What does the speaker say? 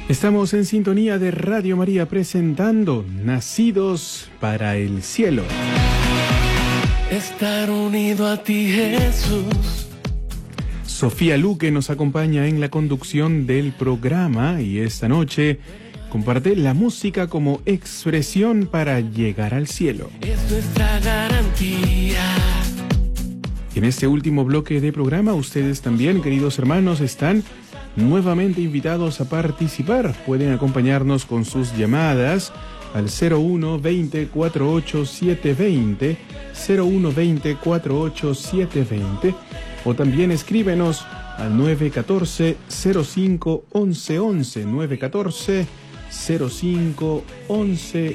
Estamos en sintonía de Radio María presentando Nacidos para el Cielo. Estar unido a ti, Jesús. Sofía Luque nos acompaña en la conducción del programa y esta noche comparte la música como expresión para llegar al cielo. Es nuestra garantía. En este último bloque de programa, ustedes también, queridos hermanos, están nuevamente invitados a participar. Pueden acompañarnos con sus llamadas al 01 20 48 720, 01 20 48 720, o también escríbenos al 914 05 11 11, 914 05 11